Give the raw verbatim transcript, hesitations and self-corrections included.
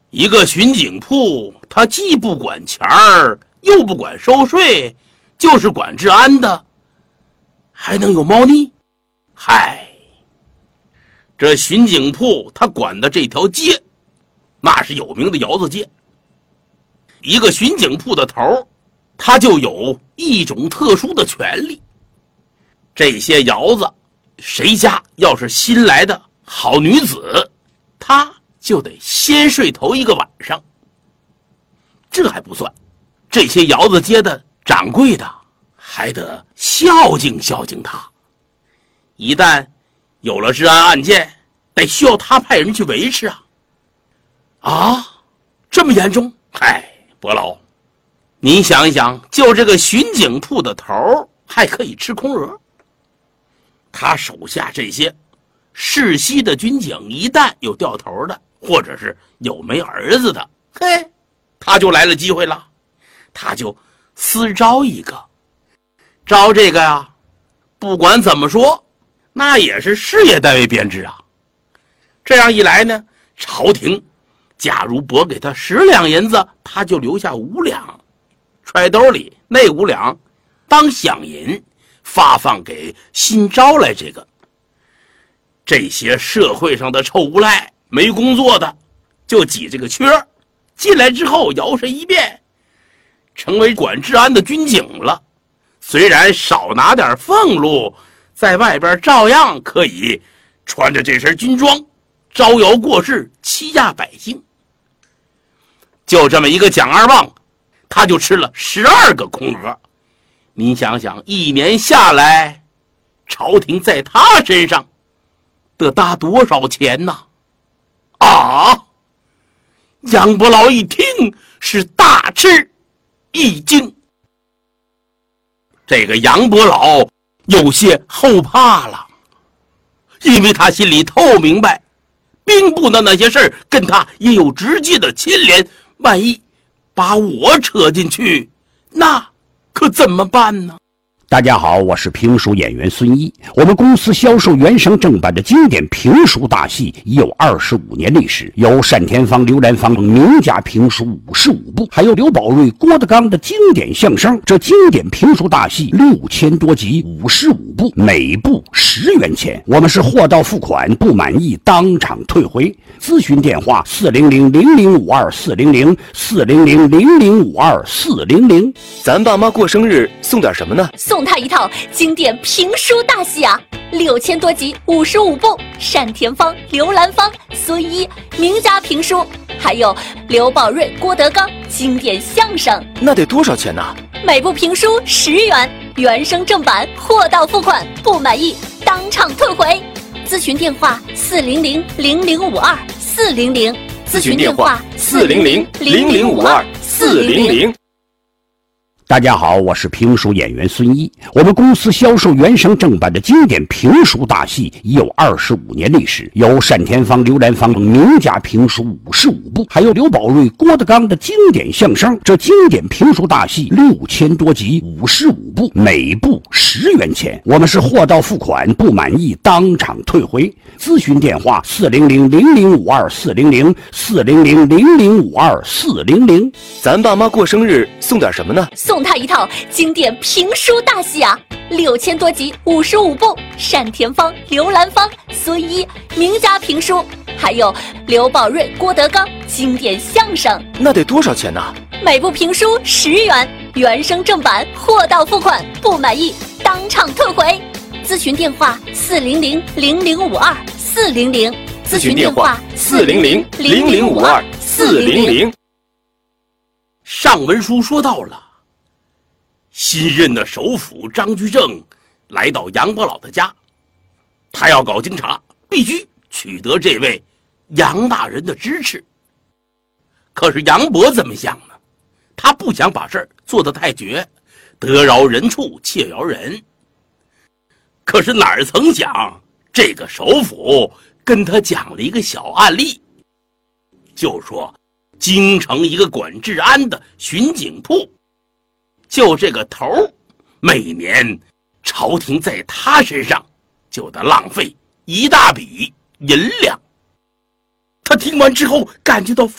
一个巡警铺，他既不管钱儿，又不管收税，就是管治安的，还能有猫腻？嗨，这巡警铺他管的这条街，那是有名的窑子街。一个巡警铺的头，他就有一种特殊的权利。这些窑子，谁家要是新来的好女子，他就得先睡头一个晚上。这还不算，这些窑子街的掌柜的还得孝敬孝敬他。一旦有了治安案件，得需要他派人去维持啊。啊，这么严重？嗨，伯老，你想一想，就这个巡警铺的头还可以吃空额。他手下这些世袭的军警，一旦有掉头的，或者是有没儿子的，嘿，他就来了机会了，他就私招一个。招这个呀，不管怎么说，那也是事业单位编制啊。这样一来呢，朝廷假如拨给他十两银子，他就留下五两，揣兜里，那五两当饷银发放给新招来这个。这些社会上的臭无赖没工作的，就挤这个缺，进来之后摇身一变，成为管治安的军警了。虽然少拿点俸禄，在外边照样可以穿着这身军装，招摇过市，欺压百姓。就这么一个蒋二旺，他就吃了十二个空额。你想想，一年下来，朝廷在他身上得搭多少钱呢？啊！杨伯劳一听是大吃一惊，这个杨伯劳有些后怕了，因为他心里透明白，兵部的那些事儿跟他也有直接的牵连，万一把我扯进去，那可怎么办呢？ 大家好，我是评书演员孙一。我们公司销售原声正版的经典评书大戏已有二十五年历史，有单田芳、刘兰芳名家评书五十五部，还有刘宝瑞、郭德纲的经典相声。这经典评书大戏六千多集，五十五部，每部十元钱。我们是货到付款，不满意当场退回。咨询电话：四零零零零五二四零零四零零零零五二四零零。 咱爸妈过生日送点什么呢？ 送他一套经典评书大戏啊，六千多集，五十五部，单田芳、刘兰芳、孙一名家评书，还有刘宝瑞、郭德纲经典相声。 那得多少钱呢？ 每部评书十元，原声正版，货到付款，不满意当场退回。咨询电话：四零零零零五二四零零。 咨询电话：四零零零零五二四零零。 大家好，我是评书演员孙一。我们公司销售原声正版的经典评书大戏已有二十五年历史，有单田芳、刘兰芳名家评书五十五部，还有刘宝瑞、郭德纲的经典相声。这经典评书大戏六千多集，五十五部，每部十元钱。我们是货到付款，不满意当场退回。咨询电话：四零零零零五二四零零四零零零零五二四零零。 咱爸妈过生日送点什么呢？ 送他一套经典评书大戏啊，六千多集，五十五部，单田芳、刘兰芳、孙一名家评书，还有刘宝瑞、郭德纲经典相声。 那得多少钱呢？ 每部评书十元，原声正版，货到付款，不满意当场退回。咨询电话：四零零零零五二四零零。 咨询电话：四零零零零五二四零零。 上文书说到了，新任的首辅张居正来到杨伯老的家，他要搞经查，必须取得这位杨大人的支持。可是杨伯怎么想呢？他不想把事儿做得太绝，得饶人处且饶人。可是哪儿曾想，这个首辅跟他讲了一个小案例，就说京城一个管治安的巡警铺，就这个头，每年朝廷在他身上就得浪费一大笔银两。他听完之后感觉到